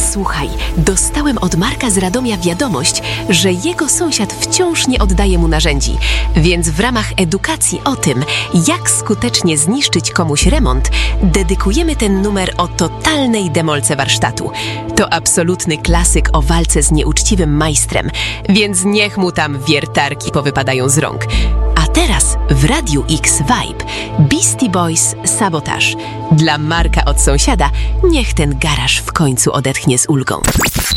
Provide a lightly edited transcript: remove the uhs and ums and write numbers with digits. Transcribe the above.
Słuchaj, dostałem od Marka z Radomia wiadomość, że jego sąsiad wciąż nie oddaje mu narzędzi, więc w ramach edukacji o tym, jak skutecznie zniszczyć komuś remont, dedykujemy ten numer o totalnej demolce warsztatu. To absolutny klasyk o walce z nieuczciwym majstrem, więc niech mu tam wiertarki powypadają z rąk. A teraz w Radiu X Vibe Beastie Boys Sabotaż. Dla Marka od sąsiada niech ten garaż w końcu odetchnie z ulgą.